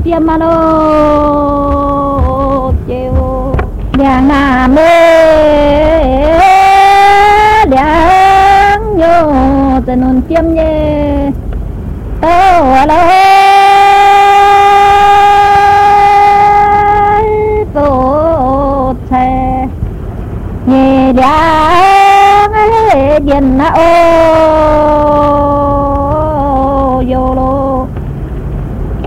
tiêm mà nó chiều nhà ngà mê đáng nhô tên nôn tiêm nhé tao là tốt xe nhẹ đáng điện ô